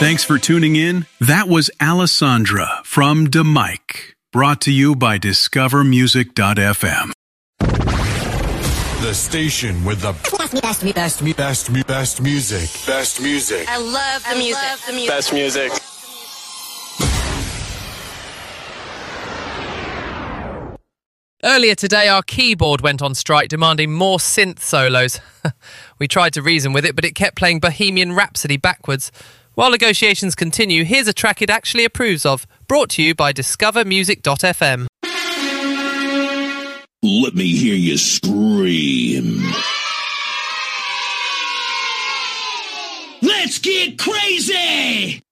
Thanks for tuning in. That was Alessandra from DeMike, brought to you by DiscoverMusic.fm. The station with the best music. Best music. I love the music. Best music. Earlier today, our keyboard went on strike, demanding more synth solos. We tried to reason with it, but it kept playing Bohemian Rhapsody backwards. While negotiations continue, here's a track it actually approves of, brought to you by DiscoverMusic.fm. Let me hear you scream. Let's get crazy!